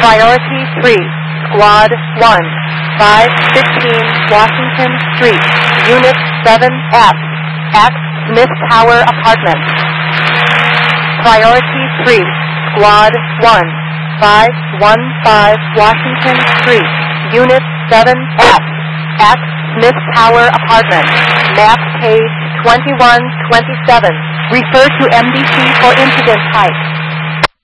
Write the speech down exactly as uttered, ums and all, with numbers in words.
Priority three, Squad one, five fifteen Washington Street, Unit seven F, at Smith Tower Apartments. Priority three, Squad one, five fifteen Washington Street, Unit seven F, at Smith Tower Apartments. Map page twenty-one twenty-seven. Refer to M D C for incident type.